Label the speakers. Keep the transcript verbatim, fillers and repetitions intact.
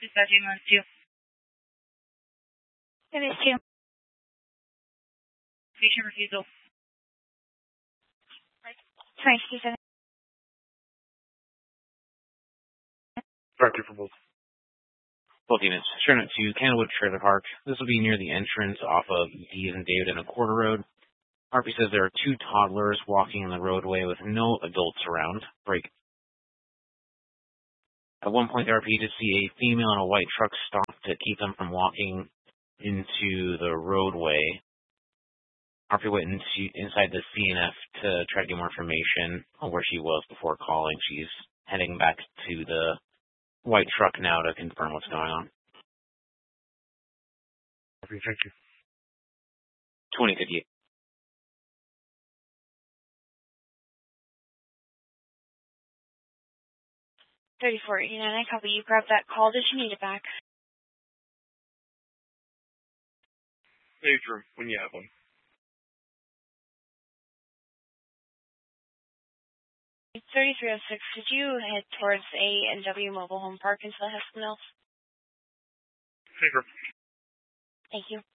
Speaker 1: Dispatch ambulance two.
Speaker 2: Ambulance two.
Speaker 1: Patient refusal.
Speaker 2: twenty sixty-seven.
Speaker 3: Thank you for both.
Speaker 4: Both units. Sherman to Canada Trailer Park. This will be near the entrance off of D and David and a quarter road. R P says there are two toddlers walking on the roadway with no adults around. Break. At one point, the R P did see a female in a white truck stop to keep them from walking into the roadway. R P went into, inside the C N F to try to get more information on where she was before calling. She's heading back to the white truck now to confirm what's going on.
Speaker 3: Okay, thank you.
Speaker 4: twenty fifty-eight.
Speaker 2: thirty-four eighty-nine, I copy. You grabbed that call. Did you need it back?
Speaker 3: Adrian, when you have one.
Speaker 2: thirty-three oh six, did you head towards A and W Mobile Home Park until I have someone else?
Speaker 3: Favor.
Speaker 2: Thank you.